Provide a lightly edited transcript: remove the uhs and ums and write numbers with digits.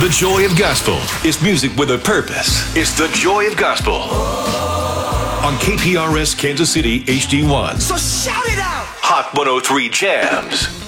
The joy of gospel is music with a purpose. It's the joy of gospel on KPRS Kansas City HD1. So shout it out! Hot 103 Jams.